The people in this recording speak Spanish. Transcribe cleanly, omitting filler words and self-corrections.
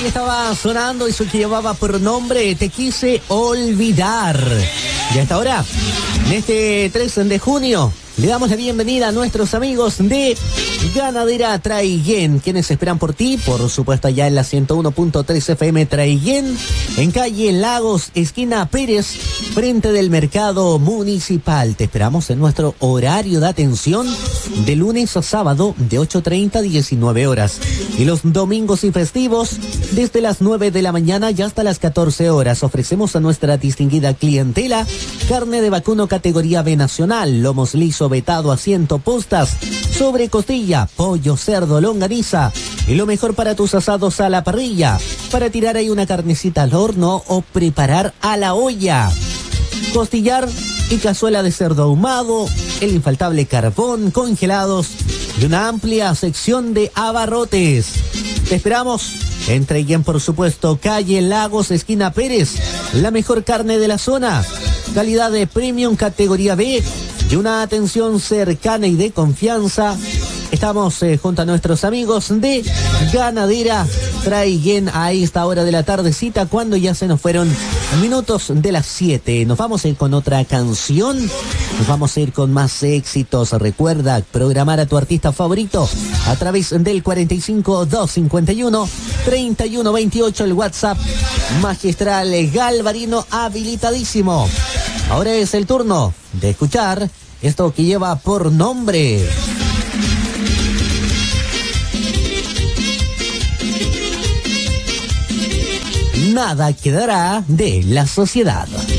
estaba sonando eso que llevaba por nombre Te Quise Olvidar. Y hasta ahora, en este 3 de junio, le damos la bienvenida a nuestros amigos de Ganadera Traiguén, quienes esperan por ti, por supuesto, allá en la 101.3 FM Traiguén, en calle Lagos, esquina Pérez, frente del mercado municipal. Te esperamos en nuestro horario de atención de lunes a sábado de 8:30 a 19 horas. Y los domingos y festivos, desde las 9 de la mañana y hasta las 14 horas. Ofrecemos a nuestra distinguida clientela carne de vacuno categoría B nacional, lomos liso vetado a 100 postas, sobre costilla, pollo, cerdo, longaniza y lo mejor para tus asados a la parrilla, para tirar ahí una carnecita al horno o preparar a la olla. Costillar y cazuela de cerdo ahumado, el infaltable carbón, congelados y una amplia sección de abarrotes. Te esperamos en Traiguén, por supuesto, calle Lagos, esquina Pérez, la mejor carne de la zona, calidad de premium categoría B y una atención cercana y de confianza. Estamos junto a nuestros amigos de Ganadera Traiguén a esta hora de la tardecita, cuando ya se nos fueron minutos de las 7. Nos vamos a ir con otra canción, nos vamos a ir con más éxitos. Recuerda programar a tu artista favorito a través del 45-251-3128, el WhatsApp magistral Galvarino habilitadísimo. Ahora es el turno de escuchar esto que lleva por nombre Nada Quedará de La Sociedad.